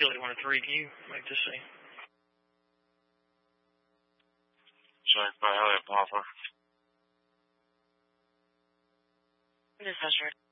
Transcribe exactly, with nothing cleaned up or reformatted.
Philly one oh three. Can you make this see? Jack Valley, Papa. This is Esther.